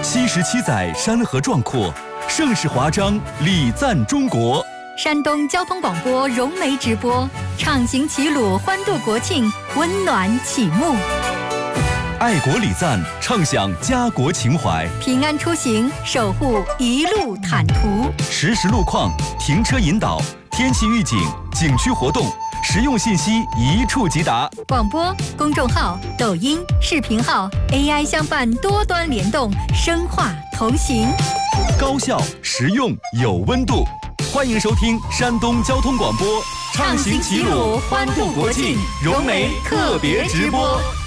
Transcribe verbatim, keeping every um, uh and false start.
七十七载山河壮阔，盛世华章礼赞中国。 山东交通广播融媒直播，畅行齐鲁欢度国庆，温暖启幕。 爱国礼赞，畅享家国情怀。 平安出行，守护一路坦途。 实时路况、停车引导、天气预警、景区活动，实用信息一触即达。 广播、公众号、抖音、视频号 A I 相伴，多端联动，深化同行。 高效、实用、有温度。欢迎收听山东交通广播， 畅行齐鲁，欢度国庆，融媒特别直播。